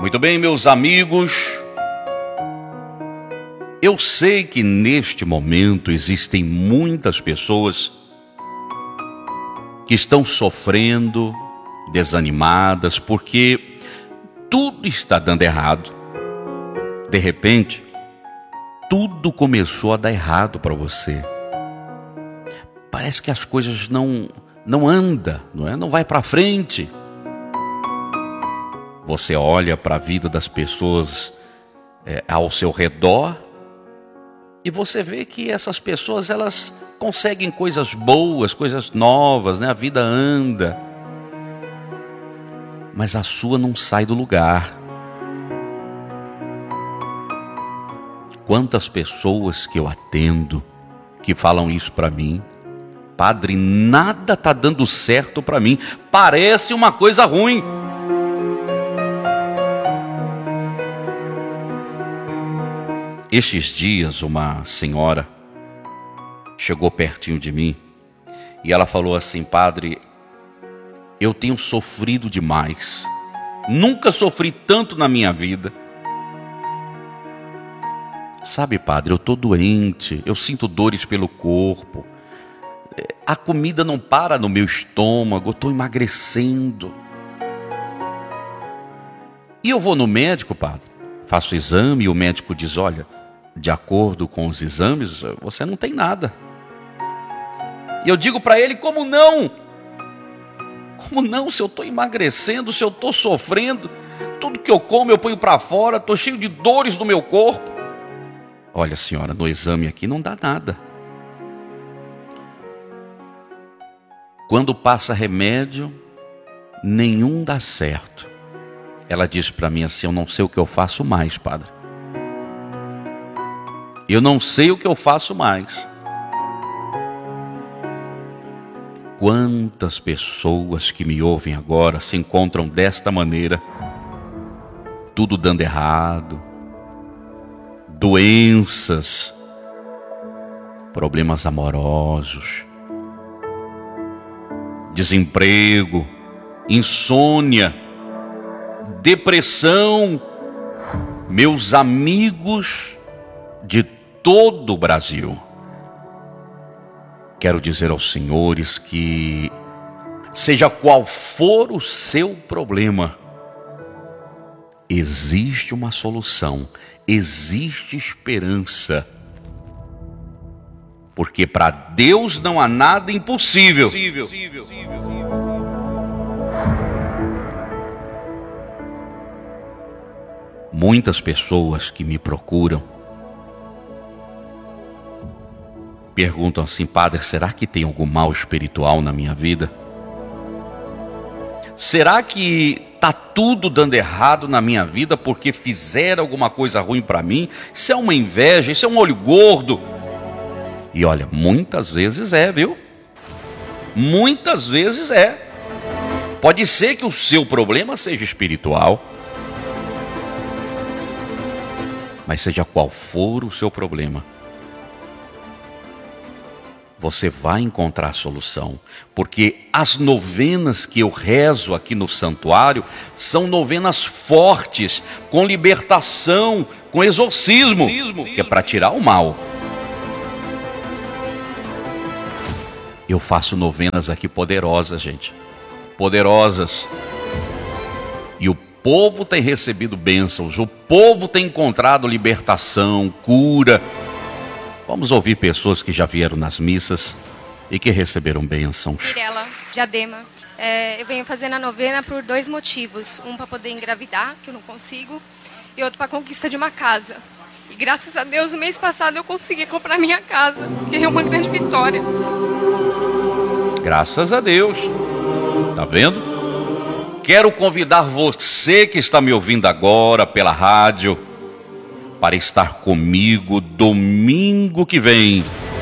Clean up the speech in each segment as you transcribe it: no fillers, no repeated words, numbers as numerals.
Muito bem, meus amigos, eu sei que neste momento existem muitas pessoas que estão sofrendo, desanimadas, porque tudo está dando errado. De repente, tudo começou a dar errado para você. Parece que as coisas não andam, não vai para frente. Você olha para a vida das pessoas ao seu redor e você vê que essas pessoas, elas conseguem coisas boas, coisas novas, A vida anda. Mas a sua não sai do lugar. Quantas pessoas que eu atendo que falam isso para mim: padre, nada está dando certo para mim, parece uma coisa ruim. Estes dias uma senhora chegou pertinho de mim e ela falou assim: padre, eu tenho sofrido demais, nunca sofri tanto na minha vida. Sabe, padre, eu estou doente, eu sinto dores pelo corpo, a comida não para no meu estômago, eu estou emagrecendo. E eu vou no médico, padre, faço exame e o médico diz: olha, de acordo com os exames, você não tem nada. E eu digo para ele: como não? Como não, se eu estou emagrecendo, se eu estou sofrendo, tudo que eu como eu ponho para fora, estou cheio de dores no meu corpo. Olha, senhora, no exame aqui não dá nada. Quando passa remédio, nenhum dá certo. Ela diz para mim assim: eu não sei o que eu faço mais, padre. Eu não sei o que eu faço mais. Quantas pessoas que me ouvem agora se encontram desta maneira, tudo dando errado, doenças, problemas amorosos, desemprego, insônia, depressão. Meus amigos de todo o Brasil, quero dizer aos senhores que, seja qual for o seu problema, existe uma solução, existe esperança, porque para Deus não há nada impossível. Muitas pessoas que me procuram perguntam assim: padre, será que tem algum mal espiritual na minha vida? Será que está tudo dando errado na minha vida porque fizeram alguma coisa ruim para mim? Isso é uma inveja, isso é um olho gordo. E olha, muitas vezes viu? Muitas vezes Pode ser que o seu problema seja espiritual, mas seja qual for o seu problema, você vai encontrar a solução, porque as novenas que eu rezo aqui no santuário são novenas fortes, com libertação, com exorcismo, que é para tirar o mal. Eu faço novenas aqui poderosas, gente, poderosas, e o povo tem recebido bênçãos, o povo tem encontrado libertação, cura. Vamos ouvir pessoas que já vieram nas missas e que receberam bênçãos. Mirela, Diadema. Eu venho fazendo a novena por 2 motivos. Um, para poder engravidar, que eu não consigo, e outro para a conquista de uma casa. E graças a Deus, no mês passado eu consegui comprar minha casa, que é uma grande vitória. Graças a Deus. Tá vendo? Quero convidar você que está me ouvindo agora pela rádio para estar comigo domingo que vem.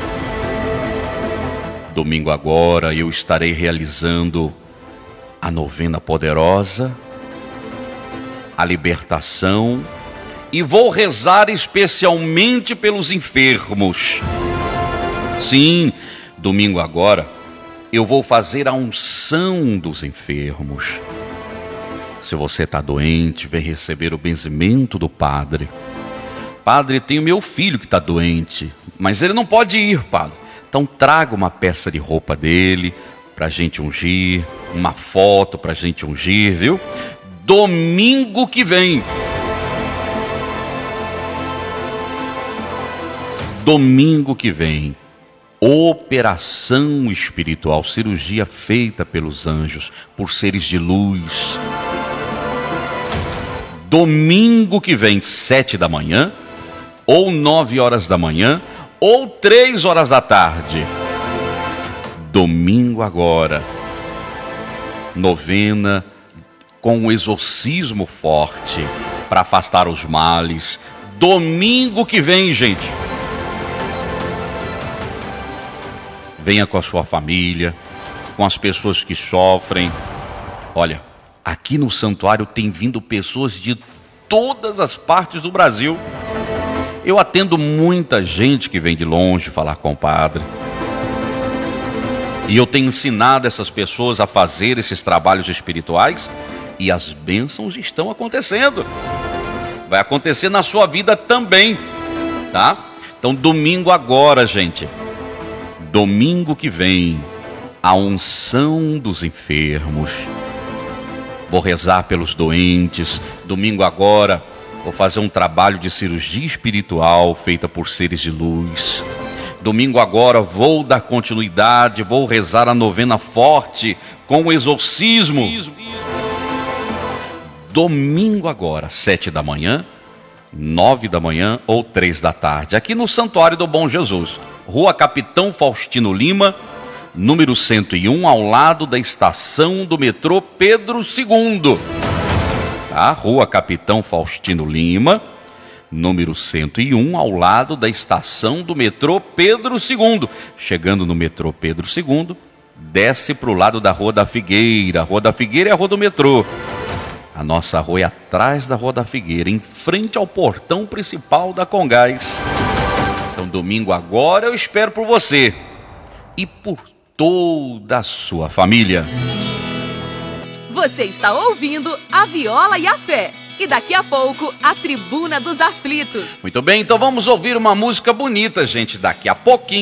Domingo agora eu estarei realizando a novena poderosa, a libertação, e vou rezar especialmente pelos enfermos. Sim, domingo agora eu vou fazer a unção dos enfermos. Se você está doente, vem receber o benzimento do Padre. Padre, tem o meu filho que está doente, mas ele não pode ir, Padre. Então traga uma peça de roupa dele para a gente ungir, uma foto para a gente ungir, viu? Domingo que vem. Domingo que vem. Operação espiritual, cirurgia feita pelos anjos, por seres de luz. Domingo que vem, 7 da manhã, ou 9 horas da manhã, ou 3 horas da tarde. Domingo agora. Novena com o exorcismo forte para afastar os males. Domingo que vem, gente. Venha com a sua família, com as pessoas que sofrem. Olha, aqui no santuário tem vindo pessoas de todas as partes do Brasil. Eu atendo muita gente que vem de longe falar com o Padre. E eu tenho ensinado essas pessoas a fazer esses trabalhos espirituais e as bênçãos estão acontecendo. Vai acontecer na sua vida também, tá? Então domingo agora, gente. Domingo que vem, a unção dos enfermos. Vou rezar pelos doentes. Domingo agora, vou fazer um trabalho de cirurgia espiritual feita por seres de luz. Domingo agora, vou dar continuidade, vou rezar a novena forte com o exorcismo. Domingo agora, 7 da manhã, 9 da manhã ou 3 da tarde, aqui no Santuário do Bom Jesus. Rua Capitão Faustino Lima, número 101, ao lado da estação do metrô Pedro II. Tá? Rua Capitão Faustino Lima, número 101, ao lado da estação do metrô Pedro II. Chegando no metrô Pedro II, desce para o lado da Rua da Figueira. A Rua da Figueira é a rua do metrô. A nossa rua é atrás da Rua da Figueira, em frente ao portão principal da Congás. Então, domingo agora eu espero por você e por toda a sua família. Você está ouvindo a Viola e a Fé. E daqui a pouco, a Tribuna dos Aflitos. Muito bem, então vamos ouvir uma música bonita, gente, daqui a pouquinho.